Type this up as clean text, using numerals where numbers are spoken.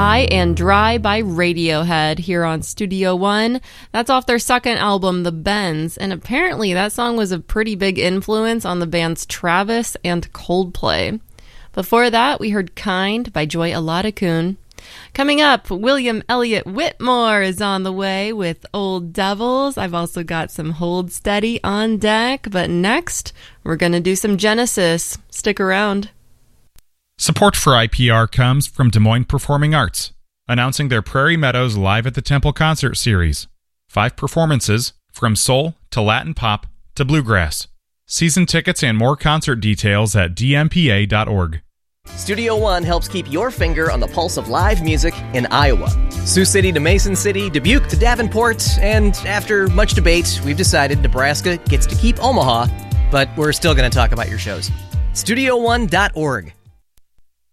High and Dry by Radiohead here on Studio One. That's off their second album, The Bends, and apparently that song was a pretty big influence on the bands Travis and Coldplay. Before that, we heard Kind by Joy Aladakun. Coming up, William Elliott Whitmore is on the way with Old Devils. I've also got some Hold Steady on deck, but next, we're going to do some Genesis. Stick around. Support for IPR comes from Des Moines Performing Arts, announcing their Prairie Meadows Live at the Temple concert series. 5 performances, from soul to Latin pop to bluegrass. Season tickets and more concert details at dmpa.org. Studio One helps keep your finger on the pulse of live music in Iowa. Sioux City to Mason City, Dubuque to Davenport, and after much debate, we've decided Nebraska gets to keep Omaha, but we're still going to talk about your shows. StudioOne.org.